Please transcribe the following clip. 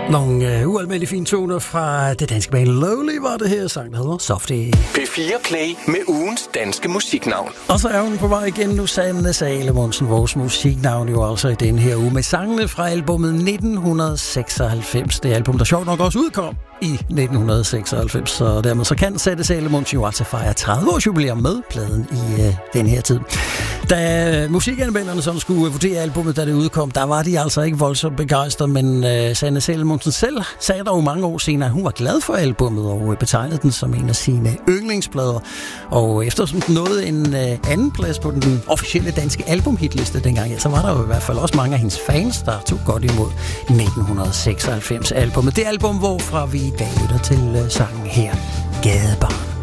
Nogle ualmindelige fine toner fra det danske band Lowly var det her sang, der hedder Softie. P4 Play med ugens danske musiknavn. Og så er hun på vej igen nu, Sanne Salomonsen, vores musiknavn jo altså i den her uge med sangene fra albumet 1996. Det album, der sjovt nok også udkom i 1996, så dermed så kan Sanne Salomonsen jo altså fejre 30 års jubilæum med pladen i den her tid. Da musikanmelderne sådan skulle vurdere albumet, da det udkom, der var de altså ikke voldsomt begejstrede, men Sanne Salomonsen selv sagde dog mange år senere, at hun var glad for albummet og betegnede den som en af sine yndlingsplader. Og eftersom den nåede en anden plads på den officielle danske albumhitliste dengang, ja, så var der jo i hvert fald også mange af hendes fans, der tog godt imod 1996-albummet. Det album, hvorfra vi i dag lytter til sangen her, Gadebarn.